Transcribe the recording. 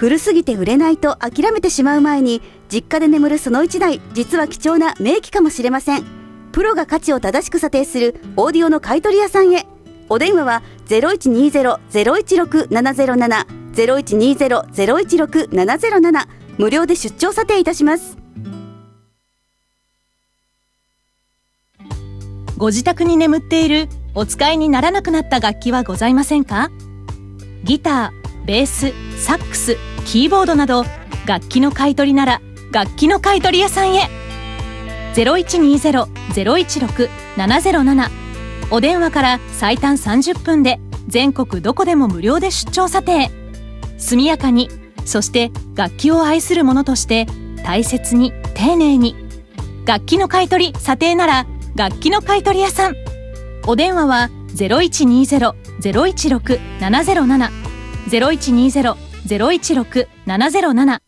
古すぎて売れないと諦めてしまう前に、実家で眠るその1台、実は貴重な名機かもしれません。プロが価値を正しく査定するオーディオの買取屋さんへ。お電話は 0120-016-707 0120-016-707、無料で出張査定いたします。 ご自宅に眠っているお使いにならなくなった楽器はございませんか？ギター、ベース、サックス、キーボードなど楽器の買い取りなら楽器の買取屋さんへ。 0120-016-707、お電話から最短30分で全国どこでも無料で出張査定。速やかに、そして楽器を愛する者として大切に丁寧に。楽器の買い取り査定なら楽器の買取屋さん。お電話は 0120-016-707 0120-016-707